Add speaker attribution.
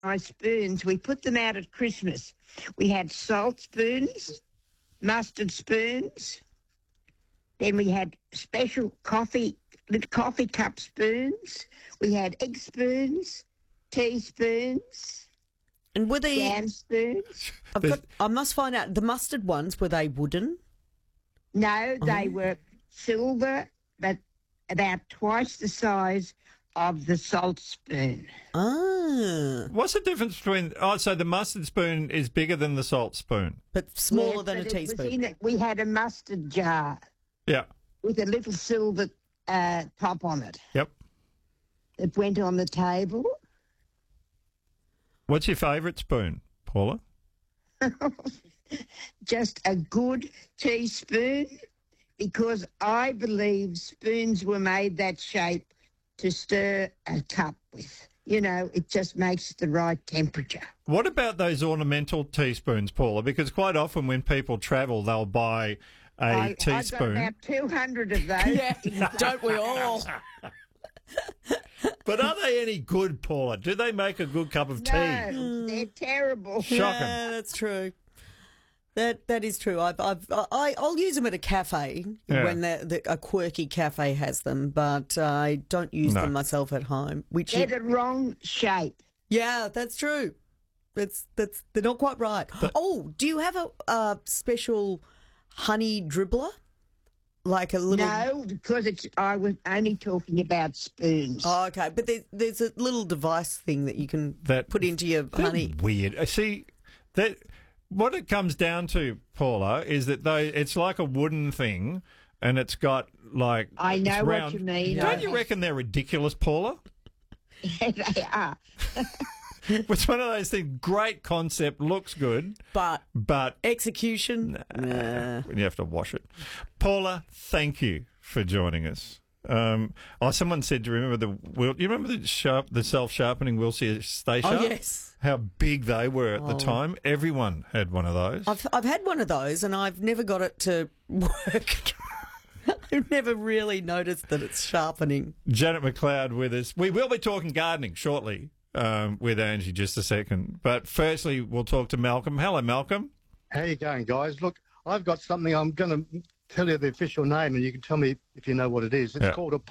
Speaker 1: my spoons, we put them out at Christmas. We had salt spoons, mustard spoons. Then we had special coffee cup spoons. We had egg spoons, teaspoons,
Speaker 2: And were they?
Speaker 1: jam spoons.
Speaker 2: I must find out. The mustard ones, were they wooden?
Speaker 1: No, they were silver, but about twice the size of the salt spoon.
Speaker 2: Ah,
Speaker 3: What's the difference between... Oh, so the mustard spoon is bigger than the salt spoon.
Speaker 2: but smaller
Speaker 1: Yes,
Speaker 2: than a
Speaker 1: but it was
Speaker 2: teaspoon.
Speaker 1: in it. We had a mustard jar
Speaker 3: Yeah.
Speaker 1: with a little silver top on it.
Speaker 3: Yep.
Speaker 1: It went on the table.
Speaker 3: What's your favourite spoon, Paula?
Speaker 1: Just a good teaspoon, because I believe spoons were made that shape to stir a cup with. You know, it just makes the right temperature.
Speaker 3: What about those ornamental teaspoons, Paula? Because quite often when people travel, they'll buy a teaspoon.
Speaker 1: I got about 200 of those.
Speaker 2: Yeah, don't we all?
Speaker 3: But are they any good, Paula? Do they make a good cup of tea?
Speaker 1: No, they're terrible.
Speaker 3: Shocking.
Speaker 2: Yeah, that's true. That is true. I'll use them at a cafe when a quirky cafe has them, but I don't use them myself at home. Which
Speaker 1: They're the wrong shape.
Speaker 2: yeah, that's true. That's they're not quite right. Do you have a special honey dribbler? Like a little...
Speaker 1: No, because I was only talking about spoons.
Speaker 2: Oh, okay, but there's a little device thing that you can put into your
Speaker 3: That's
Speaker 2: honey.
Speaker 3: weird. See, that what it comes down to, Paula, is that it's like a wooden thing, and it's got like...
Speaker 1: I know
Speaker 3: it's
Speaker 1: what
Speaker 3: round.
Speaker 1: you mean.
Speaker 3: Don't you reckon they're ridiculous, Paula?
Speaker 1: Yeah, they are.
Speaker 3: It's one of those things. Great concept, looks good,
Speaker 2: But execution, nah.
Speaker 3: you have to wash it. Paula, thank you for joining us. Someone said, "Do you remember you remember the self-sharpening Wilsey Stay Sharp?
Speaker 2: Oh yes,
Speaker 3: How big they were at the time. Everyone had one of those.
Speaker 2: I've had one of those, and I've never got it to work. I've never really noticed that it's sharpening.
Speaker 3: Janet McLeod with us. We will be talking gardening shortly with Angie, just a second. But firstly, we'll talk to Malcolm. Hello, Malcolm.
Speaker 4: How you going, guys? Look, I've got something. I'm going to tell you the official name, and you can tell me if you know what it is. It's called a